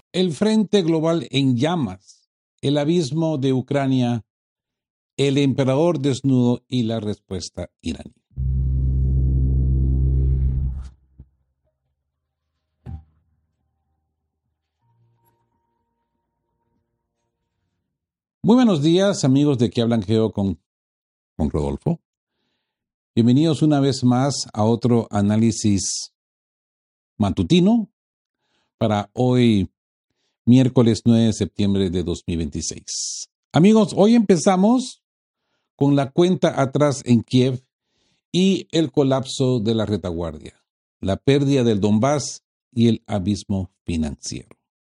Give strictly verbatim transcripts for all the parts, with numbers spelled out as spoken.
El frente global en llamas, el abismo de Ucrania, el emperador desnudo y la respuesta iraní. Muy buenos días, amigos de Que Hablan Geo con, con Rodolfo. Bienvenidos una vez más a otro análisis matutino para hoy, miércoles nueve de septiembre de dos mil veintiséis. Amigos, hoy empezamos con la cuenta atrás en Kiev y el colapso de la retaguardia, la pérdida del Donbass y el abismo financiero.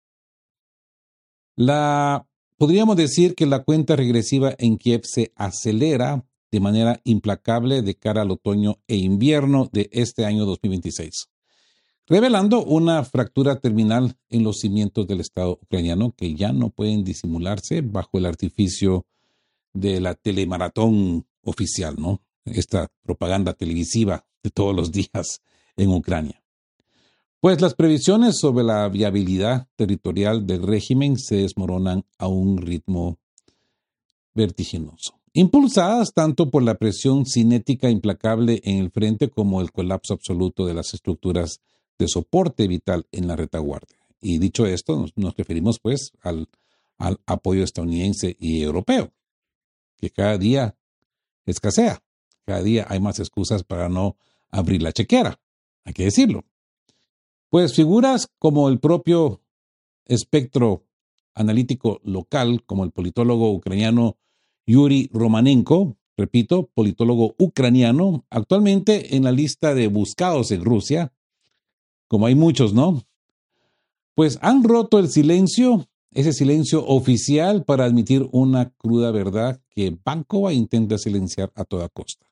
La, podríamos decir que la cuenta regresiva en Kiev se acelera de manera implacable de cara al otoño e invierno de este año dos mil veintiséis, revelando una fractura terminal en los cimientos del Estado ucraniano que ya no pueden disimularse bajo el artificio de la telemaratón oficial, ¿no? Esta propaganda televisiva de todos los días en Ucrania. Pues las previsiones sobre la viabilidad territorial del régimen se desmoronan a un ritmo vertiginoso, impulsadas tanto por la presión cinética implacable en el frente como el colapso absoluto de las estructuras de soporte vital en la retaguardia. Y dicho esto, nos, nos referimos pues al, al apoyo estadounidense y europeo, que cada día escasea. Cada día hay más excusas para no abrir la chequera, hay que decirlo. Pues figuras como el propio espectro analítico local, como el politólogo ucraniano Yuri Romanenko, repito, politólogo ucraniano, actualmente en la lista de buscados en Rusia, como hay muchos, ¿no? Pues han roto el silencio, ese silencio oficial, para admitir una cruda verdad que Bankova intenta silenciar a toda costa.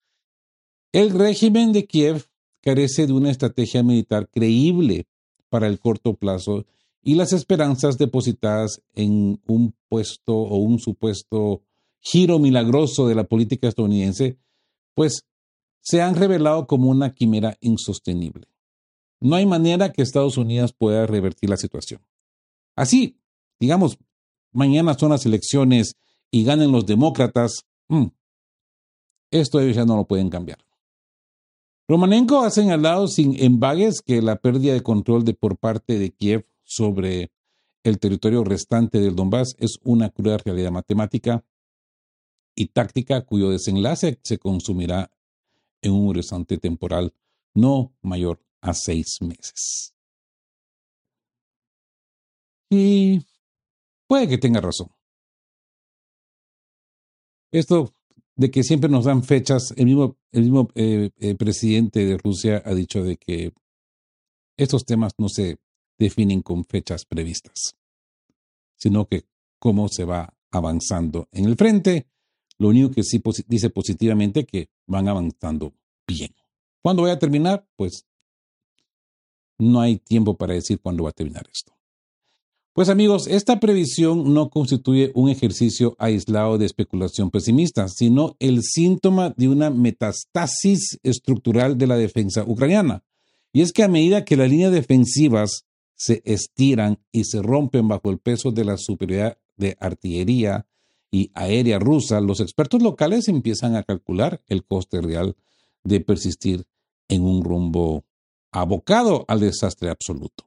El régimen de Kiev carece de una estrategia militar creíble para el corto plazo y las esperanzas depositadas en un puesto o un supuesto giro milagroso de la política estadounidense, pues se han revelado como una quimera insostenible. No hay manera que Estados Unidos pueda revertir la situación. Así, digamos, mañana son las elecciones y ganen los demócratas, mmm, esto ellos ya no lo pueden cambiar. Romanenko ha señalado sin embagues que la pérdida de control de por parte de Kiev sobre el territorio restante del Donbass es una cruda realidad matemática y táctica cuyo desenlace se consumirá en un horizonte temporal no mayor a seis meses. Y puede que tenga razón. Esto de que siempre nos dan fechas, el mismo, el mismo eh, eh, presidente de Rusia ha dicho de que estos temas no se definen con fechas previstas, sino que cómo se va avanzando en el frente. Lo único que sí posi- dice positivamente que van avanzando bien. ¿Cuándo voy a terminar? Pues no hay tiempo para decir cuándo va a terminar esto. Pues amigos, esta previsión no constituye un ejercicio aislado de especulación pesimista, sino el síntoma de una metastasis estructural de la defensa ucraniana. Y es que a medida que las líneas defensivas se estiran y se rompen bajo el peso de la superioridad de artillería y aérea rusa, los expertos locales empiezan a calcular el coste real de persistir en un rumbo abocado al desastre absoluto.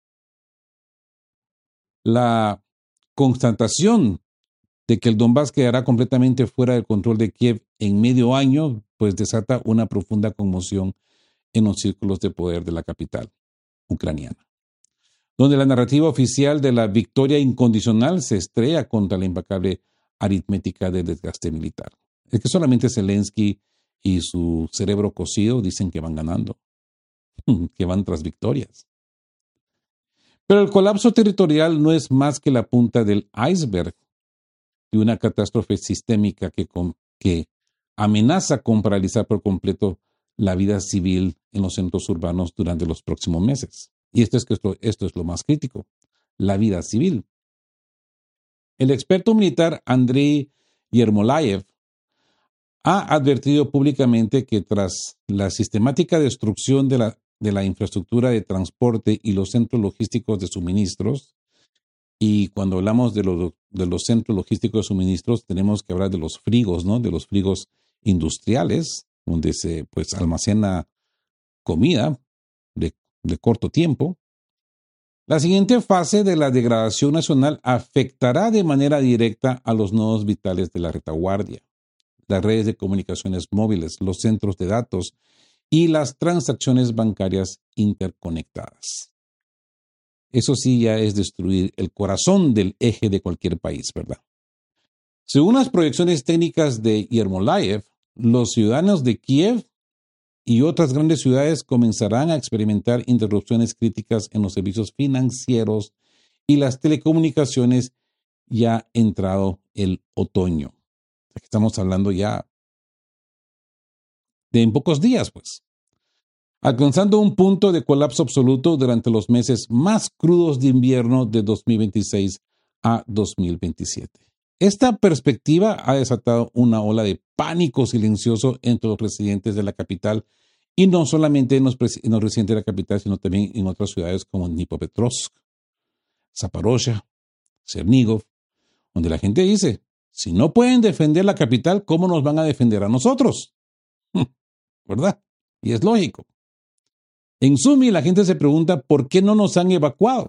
La constatación de que el Donbass quedará completamente fuera del control de Kiev en medio año, pues desata una profunda conmoción en los círculos de poder de la capital ucraniana, donde la narrativa oficial de la victoria incondicional se estrella contra la implacable aritmética del desgaste militar. Es que solamente Zelensky y su cerebro cocido dicen que van ganando, que van tras victorias. Pero el colapso territorial no es más que la punta del iceberg de una catástrofe sistémica que, con, que amenaza con paralizar por completo la vida civil en los centros urbanos durante los próximos meses. Y esto es, que esto, esto es lo más crítico, la vida civil. El experto militar Andrei Yermolayev ha advertido públicamente que tras la sistemática destrucción de la de la infraestructura de transporte y los centros logísticos de suministros, Y cuando hablamos de los, de los centros logísticos de suministros, tenemos que hablar de los frigos, ¿no? De los frigos industriales, donde se pues almacena comida de, de corto tiempo. La siguiente fase de la degradación nacional afectará de manera directa a los nodos vitales de la retaguardia, las redes de comunicaciones móviles, los centros de datos y las transacciones bancarias interconectadas. Eso sí ya es destruir el corazón del eje de cualquier país, ¿verdad? Según las proyecciones técnicas de Yermolayev, los ciudadanos de Kiev y otras grandes ciudades comenzarán a experimentar interrupciones críticas en los servicios financieros y las telecomunicaciones ya entrado el otoño. Estamos hablando ya de en pocos días, pues. Alcanzando un punto de colapso absoluto durante los meses más crudos de invierno de dos mil veintiséis a dos mil veintisiete. Esta perspectiva ha desatado una ola de pánico silencioso entre los residentes de la capital, y no solamente en los, en los residentes de la capital, sino también en otras ciudades como Dnipropetrovsk, Zaporozhia, Chernigov, donde la gente dice, si no pueden defender la capital, ¿cómo nos van a defender a nosotros? ¿Verdad? Y es lógico. En Sumi, la gente se pregunta por qué no nos han evacuado.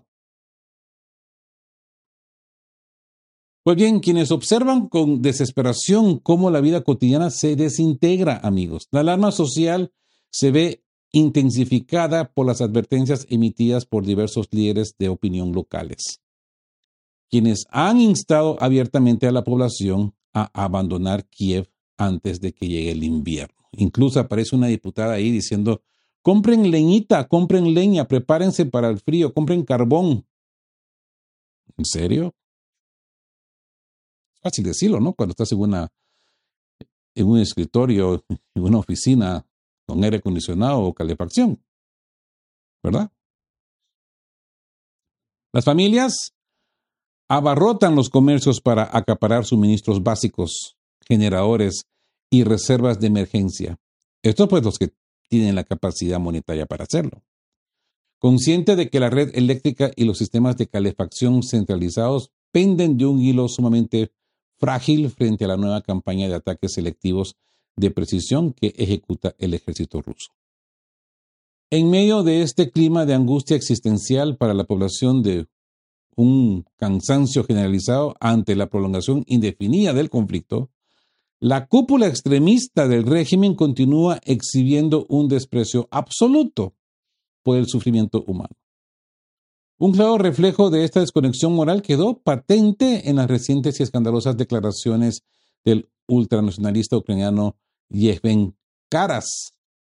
Pues bien, quienes observan con desesperación cómo la vida cotidiana se desintegra, amigos. La alarma social se ve intensificada por las advertencias emitidas por diversos líderes de opinión locales, quienes han instado abiertamente a la población a abandonar Kiev antes de que llegue el invierno. Incluso aparece una diputada ahí diciendo, compren leñita, compren leña, prepárense para el frío, compren carbón. ¿En serio? Es fácil decirlo, ¿no? Cuando estás en, una, en un escritorio, en una oficina con aire acondicionado o calefacción, ¿verdad? Las familias abarrotan los comercios para acaparar suministros básicos, generadores y reservas de emergencia. Estos pues los que tienen la capacidad monetaria para hacerlo. Consciente de que la red eléctrica y los sistemas de calefacción centralizados penden de un hilo sumamente frágil frente a la nueva campaña de ataques selectivos de precisión que ejecuta el ejército ruso. En medio de este clima de angustia existencial para la población, de un cansancio generalizado ante la prolongación indefinida del conflicto, la cúpula extremista del régimen continúa exhibiendo un desprecio absoluto por el sufrimiento humano. Un claro reflejo de esta desconexión moral quedó patente en las recientes y escandalosas declaraciones del ultranacionalista ucraniano Yevhen Karas.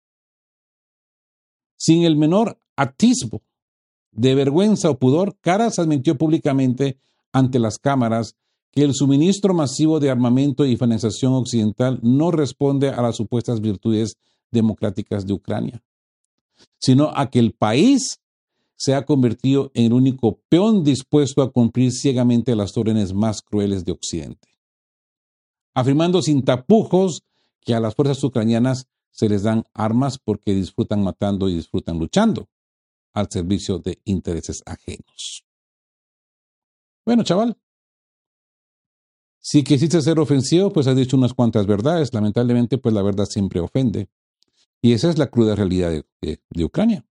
Sin el menor atisbo de vergüenza o pudor, Karas admitió públicamente ante las cámaras que el suministro masivo de armamento y financiación occidental no responde a las supuestas virtudes democráticas de Ucrania, sino a que el país se ha convertido en el único peón dispuesto a cumplir ciegamente las órdenes más crueles de Occidente, afirmando sin tapujos que a las fuerzas ucranianas se les dan armas porque disfrutan matando y disfrutan luchando al servicio de intereses ajenos. Bueno, chaval, si quisiste ser ofensivo, pues has dicho unas cuantas verdades. Lamentablemente, pues la verdad siempre ofende. Y esa es la cruda realidad de, de, de Ucrania.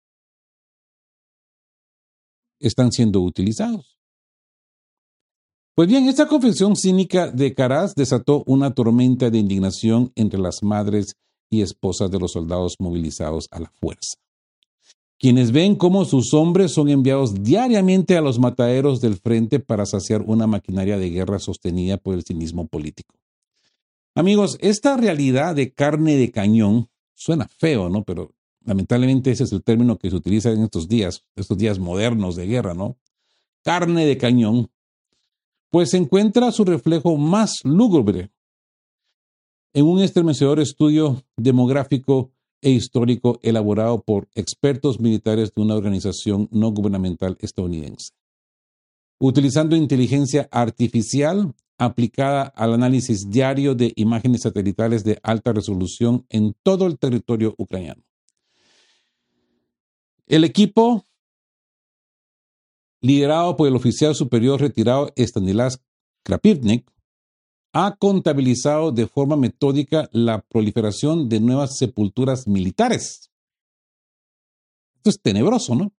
Están siendo utilizados. Pues bien, esta confesión cínica de Karas desató una tormenta de indignación entre las madres y esposas de los soldados movilizados a la fuerza, quienes ven cómo sus hombres son enviados diariamente a los mataderos del frente para saciar una maquinaria de guerra sostenida por el cinismo político. Amigos, esta realidad de carne de cañón suena feo, ¿no? Pero lamentablemente ese es el término que se utiliza en estos días, estos días modernos de guerra, ¿no? Carne de cañón, pues se encuentra su reflejo más lúgubre en un estremecedor estudio demográfico e histórico elaborado por expertos militares de una organización no gubernamental estadounidense, utilizando inteligencia artificial aplicada al análisis diario de imágenes satelitales de alta resolución en todo el territorio ucraniano. El equipo liderado por el oficial superior retirado Stanislas Krapivnik, ha contabilizado de forma metódica la proliferación de nuevas sepulturas militares. Esto es tenebroso, ¿no?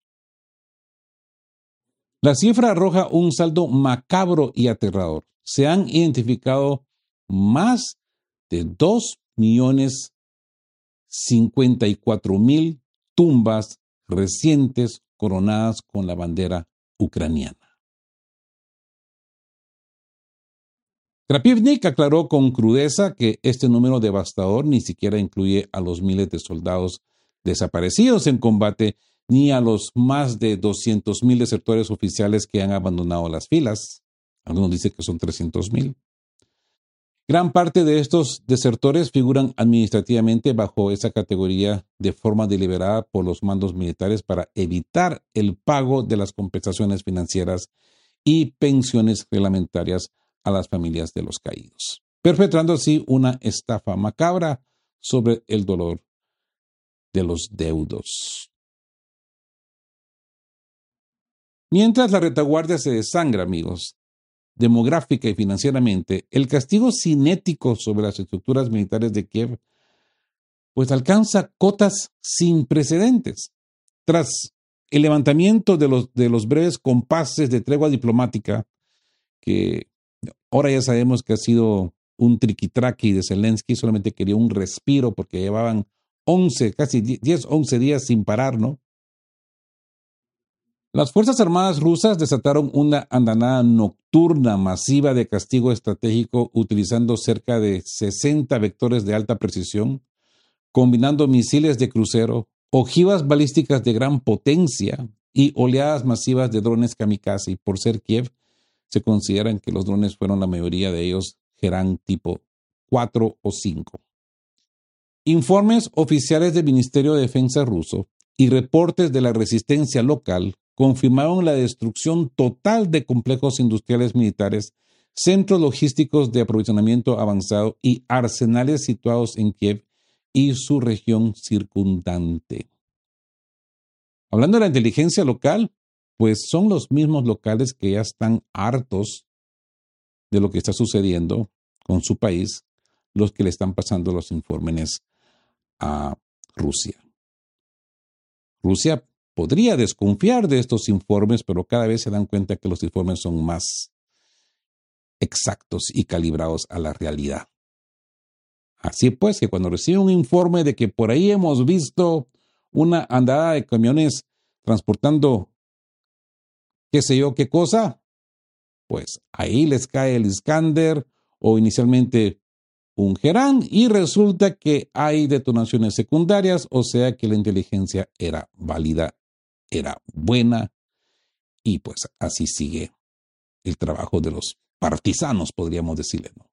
La cifra arroja un saldo macabro y aterrador. Se han identificado más de dos millones cincuenta y cuatro mil tumbas recientes coronadas con la bandera ucraniana. Krapivnik aclaró con crudeza que este número devastador ni siquiera incluye a los miles de soldados desaparecidos en combate ni a los más de doscientos mil desertores oficiales que han abandonado las filas. Algunos dicen que son trescientos mil. Gran parte de estos desertores figuran administrativamente bajo esa categoría de forma deliberada por los mandos militares para evitar el pago de las compensaciones financieras y pensiones reglamentarias a las familias de los caídos, perpetrando así una estafa macabra sobre el dolor de los deudos. Mientras la retaguardia se desangra, amigos, demográfica y financieramente, el castigo cinético sobre las estructuras militares de Kiev pues alcanza cotas sin precedentes. Tras el levantamiento de los, de los breves compases de tregua diplomática, que ahora ya sabemos que ha sido un triquitraqui de Zelensky, solamente quería un respiro porque llevaban once, casi diez, once días sin parar, ¿no? Las Fuerzas Armadas rusas desataron una andanada nocturna masiva de castigo estratégico utilizando cerca de sesenta vectores de alta precisión, combinando misiles de crucero, ojivas balísticas de gran potencia y oleadas masivas de drones kamikaze. Por ser Kiev, se consideran que los drones fueron la mayoría de ellos Gerán tipo cuatro o cinco. Informes oficiales del Ministerio de Defensa ruso y reportes de la resistencia local confirmaron la destrucción total de complejos industriales militares, centros logísticos de aprovisionamiento avanzado y arsenales situados en Kiev y su región circundante. Hablando de la inteligencia local, pues son los mismos locales que ya están hartos de lo que está sucediendo con su país, los que le están pasando los informes a Rusia. Rusia podría desconfiar de estos informes, pero cada vez se dan cuenta que los informes son más exactos y calibrados a la realidad. Así pues, que cuando recibe un informe de que por ahí hemos visto una andada de camiones transportando qué sé yo qué cosa, pues ahí les cae el Iskander o inicialmente un Gerán y resulta que hay detonaciones secundarias, o sea que la inteligencia era válida, era buena y pues así sigue el trabajo de los partisanos, podríamos decirle, ¿no?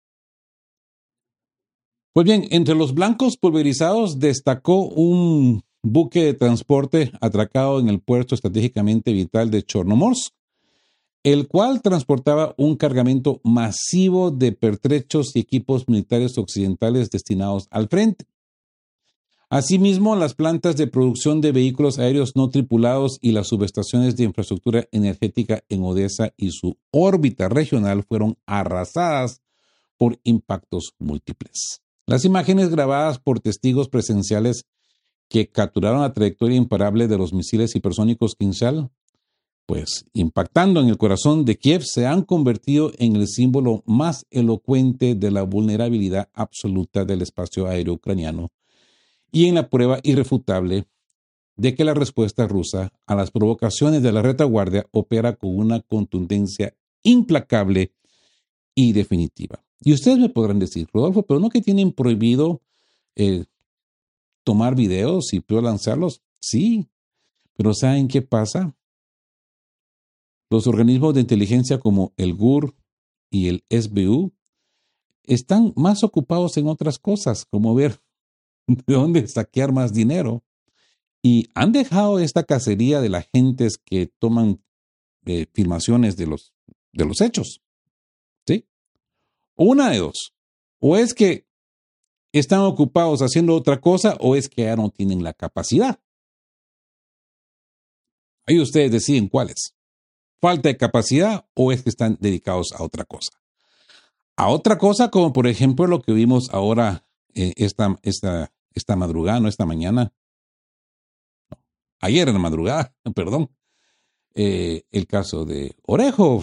Pues bien, entre los blancos pulverizados destacó un buque de transporte atracado en el puerto estratégicamente vital de Chornomorsk, el cual transportaba un cargamento masivo de pertrechos y equipos militares occidentales destinados al frente. Asimismo, las plantas de producción de vehículos aéreos no tripulados y las subestaciones de infraestructura energética en Odessa y su órbita regional fueron arrasadas por impactos múltiples. Las imágenes grabadas por testigos presenciales que capturaron la trayectoria imparable de los misiles hipersónicos Kinzhal, pues impactando en el corazón de Kiev, se han convertido en el símbolo más elocuente de la vulnerabilidad absoluta del espacio aéreo ucraniano y en la prueba irrefutable de que la respuesta rusa a las provocaciones de la retaguardia opera con una contundencia implacable y definitiva. Y ustedes me podrán decir, Rodolfo, pero no que tienen prohibido eh, tomar videos y puedo lanzarlos. Sí, pero ¿saben qué pasa? Los organismos de inteligencia como el G U R y el S B U están más ocupados en otras cosas, como ver de dónde saquear más dinero. Y han dejado esta cacería de las gentes que toman eh, filmaciones de los, de los hechos. ¿Sí? Una de dos. O es que están ocupados haciendo otra cosa o es que ya no tienen la capacidad. Ahí ustedes deciden cuáles. ¿Falta de capacidad o es que están dedicados a otra cosa? A otra cosa, como por ejemplo lo que vimos ahora eh, esta, esta, esta madrugada, no esta mañana, ayer en la madrugada, perdón, eh, el caso de Orejo,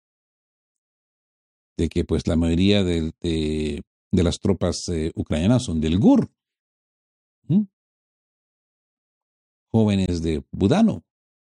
de que pues la mayoría de, de, de las tropas eh, ucranianas son del G U R, ¿Mm? Jóvenes de Budano.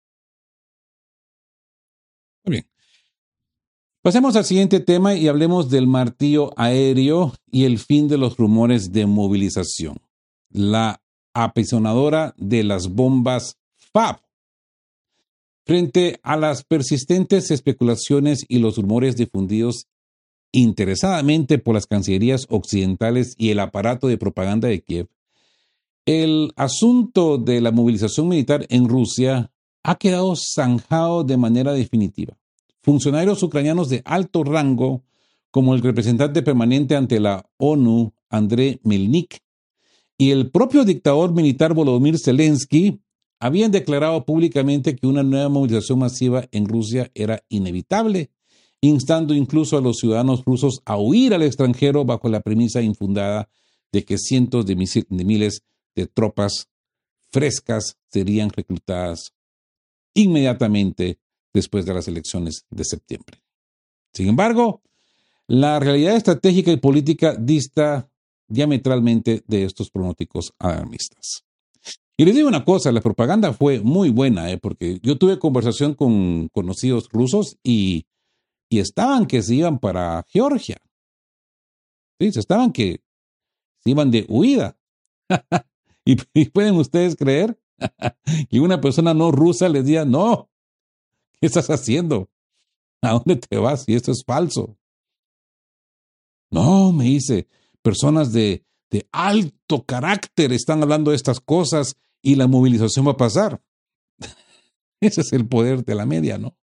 Muy bien. Pasemos al siguiente tema y hablemos del martillo aéreo y el fin de los rumores de movilización. La apisonadora de las bombas F A B. Frente a las persistentes especulaciones y los rumores difundidos interesadamente por las cancillerías occidentales y el aparato de propaganda de Kiev, el asunto de la movilización militar en Rusia ha quedado zanjado de manera definitiva. Funcionarios ucranianos de alto rango, como el representante permanente ante la ONU, Andrei Melnik, y el propio dictador militar Volodymyr Zelensky, habían declarado públicamente que una nueva movilización masiva en Rusia era inevitable, instando incluso a los ciudadanos rusos a huir al extranjero bajo la premisa infundada de que cientos de, mis- de miles de tropas frescas serían reclutadas inmediatamente después de las elecciones de septiembre. Sin embargo, la realidad estratégica y política dista diametralmente de estos pronósticos alarmistas. Y les digo una cosa, la propaganda fue muy buena, ¿eh? Porque yo tuve conversación con conocidos rusos y, y estaban que se iban para Georgia. ¿Sí? Se estaban que se iban de huida. y, y pueden ustedes creer que una persona no rusa les diga, no, ¿qué estás haciendo? ¿A dónde te vas? Y esto es falso. No, me dice, personas de, de alto carácter están hablando de estas cosas y la movilización va a pasar. Ese es el poder de la media, ¿no?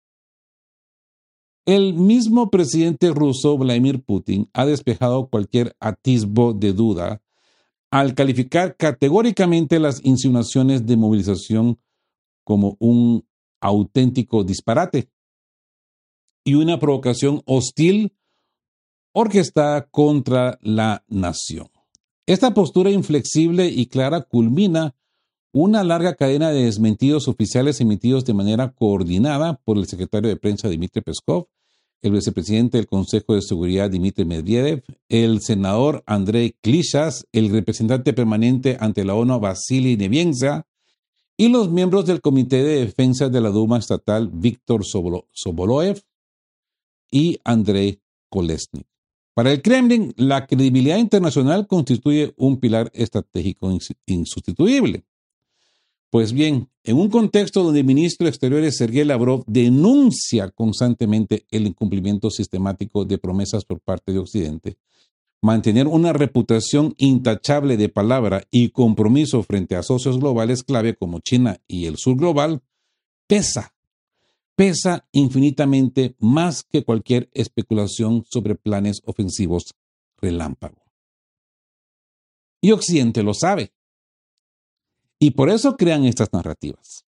El mismo presidente ruso, Vladimir Putin, ha despejado cualquier atisbo de duda al calificar categóricamente las insinuaciones de movilización como un auténtico disparate y una provocación hostil orquestada contra la nación. Esta postura inflexible y clara culmina una larga cadena de desmentidos oficiales emitidos de manera coordinada por el secretario de prensa Dmitry Peskov, el vicepresidente del Consejo de Seguridad Dmitry Medvedev, el senador Andrei Klishas, el representante permanente ante la ONU Vasily Nevenza y los miembros del Comité de Defensa de la Duma Estatal Víctor Soboloev y Andrei Kolesnik. Para el Kremlin, la credibilidad internacional constituye un pilar estratégico insustituible. Pues bien, en un contexto donde el ministro de Exteriores Sergei Lavrov denuncia constantemente el incumplimiento sistemático de promesas por parte de Occidente, mantener una reputación intachable de palabra y compromiso frente a socios globales clave como China y el sur global pesa, pesa infinitamente más que cualquier especulación sobre planes ofensivos relámpago. Y Occidente lo sabe. Y por eso crean estas narrativas.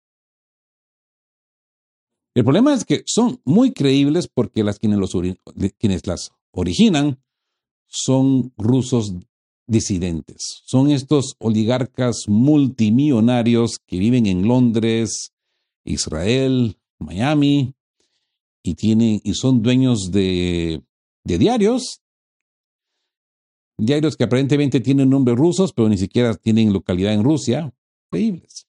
El problema es que son muy creíbles porque las quienes, los ori- quienes las originan son rusos disidentes. Son estos oligarcas multimillonarios que viven en Londres, Israel, Miami y tienen y son dueños de, de diarios, diarios que aparentemente tienen nombres rusos, pero ni siquiera tienen localidad en Rusia. Creíbles.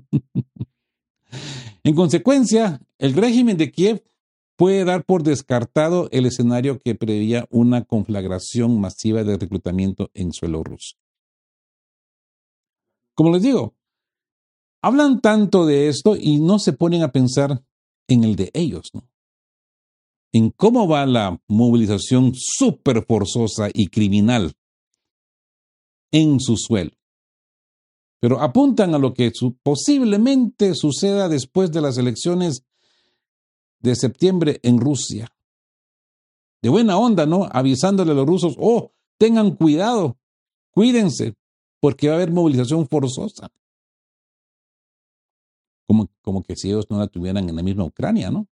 En consecuencia, el régimen de Kiev puede dar por descartado el escenario que preveía una conflagración masiva de reclutamiento en suelo ruso. Como les digo, hablan tanto de esto y no se ponen a pensar en el de ellos, ¿no? En cómo va la movilización súper forzosa y criminal en su suelo. Pero apuntan a lo que su- posiblemente suceda después de las elecciones de septiembre en Rusia. De buena onda, ¿no? Avisándole a los rusos, oh, tengan cuidado, cuídense, porque va a haber movilización forzosa. Como, como que si ellos no la tuvieran en la misma Ucrania, ¿no?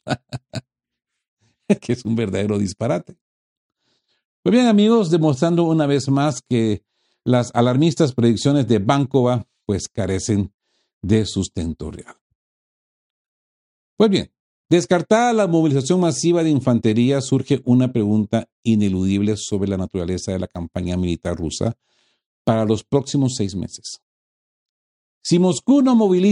Que es un verdadero disparate. Pues bien, amigos, demostrando una vez más que las alarmistas predicciones de Bankova pues carecen de sustento real. Pues bien, descartada la movilización masiva de infantería, surge una pregunta ineludible sobre la naturaleza de la campaña militar rusa para los próximos seis meses. Si Moscú no moviliza